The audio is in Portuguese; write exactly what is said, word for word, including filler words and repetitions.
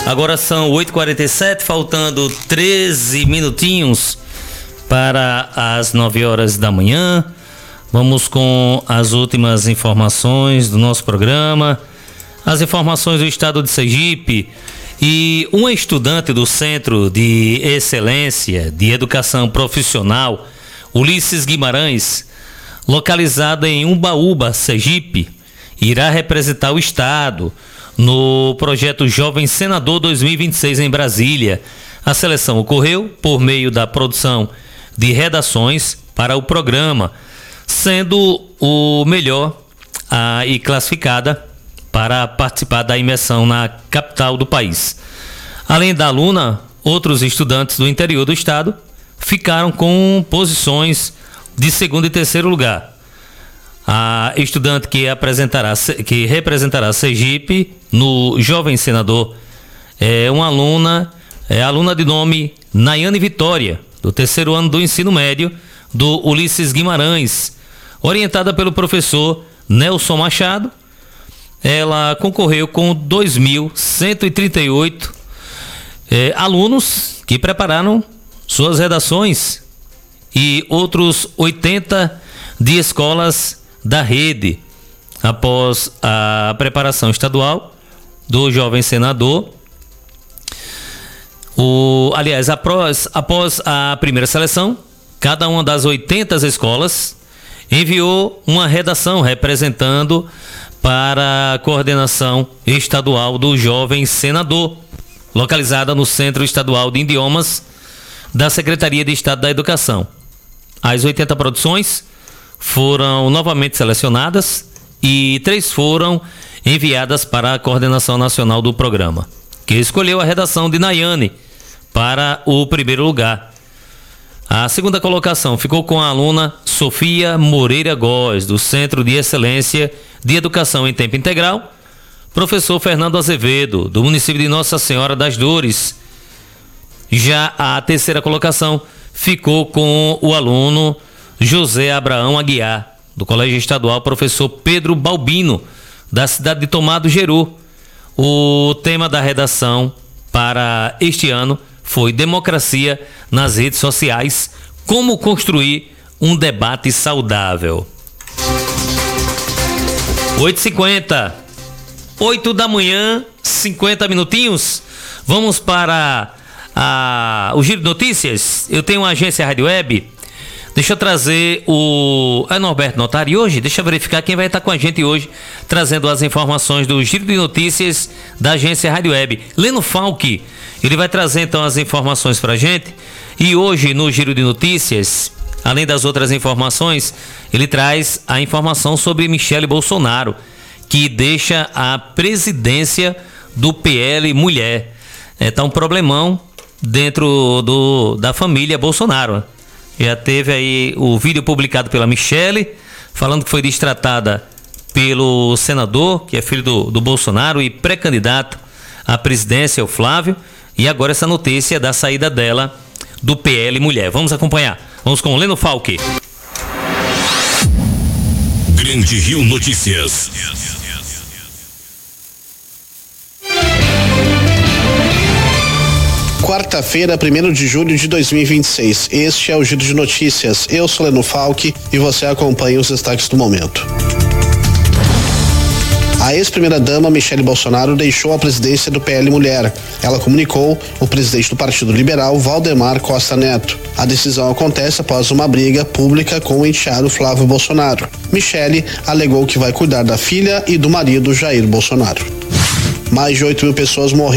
Agora são oito e quarenta e sete, faltando treze minutinhos para as nove horas da manhã. Vamos com as últimas informações do nosso programa. As informações do estado de Sergipe. E uma estudante do Centro de Excelência de Educação Profissional, Ulisses Guimarães, localizada em Umbaúba, Sergipe, irá representar o estado no projeto Jovem Senador dois mil e vinte e seis em Brasília. A seleção ocorreu por meio da produção de redações para o programa, sendo o melhor a, e classificada para participar da imersão na capital do país. Além da aluna, outros estudantes do interior do estado ficaram com posições de segundo e terceiro lugar. A estudante que apresentará, que representará Sergipe no Jovem Senador é uma aluna, é aluna de nome Nayane Vitória, do terceiro ano do ensino médio do Ulisses Guimarães, orientada pelo professor Nelson Machado. Ela concorreu com dois mil cento e trinta e oito é, alunos que prepararam suas redações e outros oitenta de escolas da rede. Após a preparação estadual do Jovem Senador, o, aliás, após, após a primeira seleção, cada uma das oitenta escolas enviou uma redação representando para a coordenação estadual do Jovem Senador, localizada no Centro Estadual de Idiomas da Secretaria de Estado da Educação. As oitenta produções foram novamente selecionadas e três foram enviadas para a coordenação nacional do programa, que escolheu a redação de Nayane para o primeiro lugar. A segunda colocação ficou com a aluna Sofia Moreira Góes, do Centro de Excelência de Educação em Tempo Integral, professor Fernando Azevedo, do município de Nossa Senhora das Dores. Já a terceira colocação ficou com o aluno José Abraão Aguiar, do Colégio Estadual Professor Pedro Balbino, da cidade de Tomado Geru. O tema da redação para este ano foi Democracia nas redes sociais, como construir um debate saudável. oito e cinquenta, oito da manhã, cinquenta minutinhos. Vamos para a, o Giro de Notícias. Eu tenho uma agência Rádio Web. Deixa eu trazer o... É Norberto Notari hoje? Deixa eu verificar quem vai estar com a gente hoje, trazendo as informações do Giro de Notícias da agência Rádio Web. Leno Falck, ele vai trazer então as informações pra gente. E hoje no Giro de Notícias, além das outras informações, ele traz a informação sobre Michele Bolsonaro, que deixa a presidência do P L Mulher. É, tá um problemão dentro do, da família Bolsonaro. Já teve aí o vídeo publicado pela Michele, falando que foi destratada pelo senador, que é filho do, do Bolsonaro e pré-candidato à presidência, o Flávio. E agora essa notícia da saída dela do P L Mulher. Vamos acompanhar. Vamos com o Leno Falck. Grande Rio Notícias. Quarta-feira, primeiro de julho de dois mil e vinte e seis. Este é o Giro de Notícias. Eu sou Leno Falck e você acompanha os destaques do momento. A ex-primeira-dama Michele Bolsonaro deixou a presidência do P L Mulher. Ela comunicou o presidente do Partido Liberal, Valdemar Costa Neto. A decisão acontece após uma briga pública com o enteado Flávio Bolsonaro. Michele alegou que vai cuidar da filha e do marido Jair Bolsonaro. Mais de oito mil pessoas morreram